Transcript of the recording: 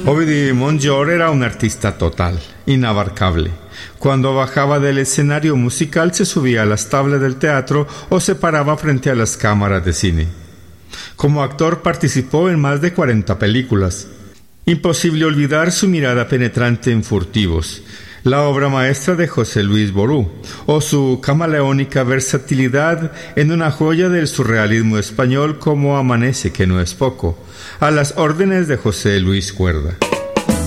Ovidi Montllor era un artista total, inabarcable. Cuando bajaba del escenario musical se subía a las tablas del teatro o se paraba frente a las cámaras de cine. Como actor participó en más de 40 películas. Imposible olvidar su mirada penetrante en Furtivos, la obra maestra de José Luis Ború, o su camaleónica versatilidad en una joya del surrealismo español como Amanece, que no es poco, a las órdenes de José Luis Cuerda.